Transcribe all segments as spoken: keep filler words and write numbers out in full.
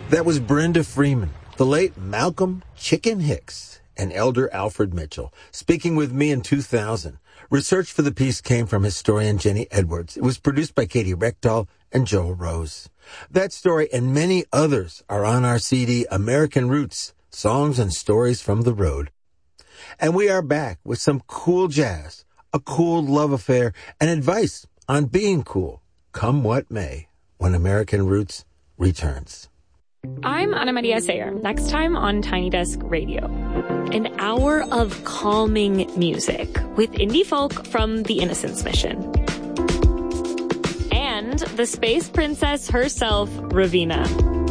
That was Brenda Freeman, the late Malcolm Chicken Hicks, and Elder Alfred Mitchell, speaking with me in two thousand. Research for the piece came from historian Jenny Edwards. It was produced by Katie Reckdahl and Joel Rose. That story and many others are on our C D, American Roots, Songs and Stories from the Road. And we are back with some cool jazz, a cool love affair, and advice on being cool, come what may, when American Roots returns. I'm Ana Maria Sayer. Next time on Tiny Desk Radio, an hour of calming music with indie folk from the Innocence Mission. And the space princess herself, Raveena.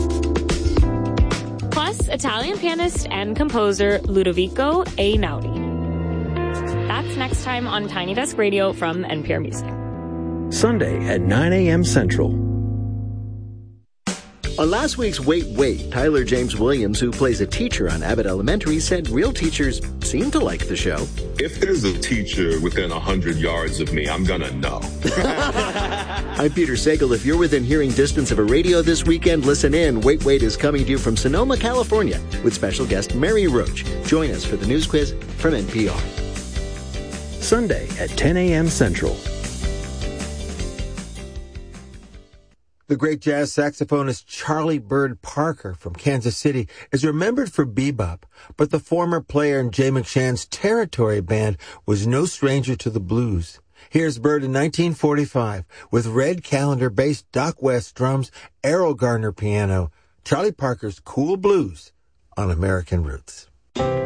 Plus, Italian pianist and composer Ludovico Einaudi. That's next time on Tiny Desk Radio from N P R Music. Sunday at nine a.m. Central. On last week's Wait, Wait, Tyler James Williams, who plays a teacher on Abbott Elementary, said real teachers seem to like the show. If there's a teacher within one hundred yards of me, I'm gonna know. I'm Peter Sagal. If you're within hearing distance of a radio this weekend, listen in. Wait, Wait is coming to you from Sonoma, California, with special guest Mary Roach. Join us for the news quiz from N P R. Sunday at ten a.m. Central. The great jazz saxophonist Charlie Bird Parker from Kansas City is remembered for bebop, but the former player in Jay McShann's Territory Band was no stranger to the blues. Here's Bird in nineteen forty-five with Red Callender-based Doc West drums, Errol Garner piano, Charlie Parker's Cool Blues on American Roots.